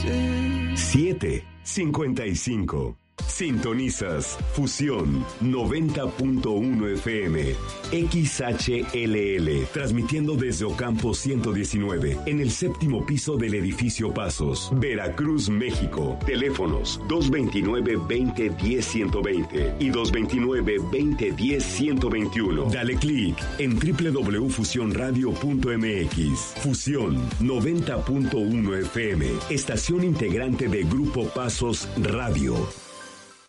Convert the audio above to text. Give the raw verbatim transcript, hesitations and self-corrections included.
siete cincuenta y cinco. Sintonizas Fusión noventa punto uno F M, X H L L, transmitiendo desde Ocampo ciento diecinueve, en el séptimo piso del edificio Pasos, Veracruz, México. Teléfonos dos veintinueve, veinte, diez, ciento veinte y dos veintinueve, veinte, diez, ciento veintiuno. Dale clic en doble u doble u doble u punto fusión radio punto m x. Fusión noventa punto uno F M, estación integrante de Grupo Pasos Radio.